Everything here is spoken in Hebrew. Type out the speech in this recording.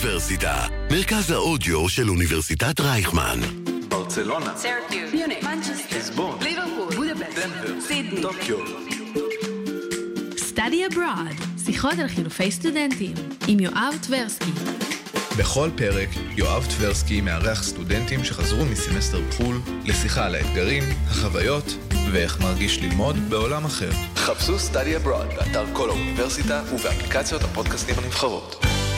האוניברסיטה, מרכז האודיו של אוניברסיטת רייכמן. ברצלונה, סרקיוס, מיוניך, מנצ'סטר, ליסבון, ליברפול, בודפשט, דנבר, סידני, טוקיו. Study Abroad, שיחות על חילופי סטודנטים, עם יואב טברסקי. בכל פרק, יואב טברסקי מארח סטודנטים שחזרו מסמסטר בחול לשיחה על האתגרים, החוויות ואיך מרגיש ללמוד בעולם אחר. חפשו Study Abroad באתר כל האוניברסיטה ובאפליקציות הפודקאסטים הנבחרות.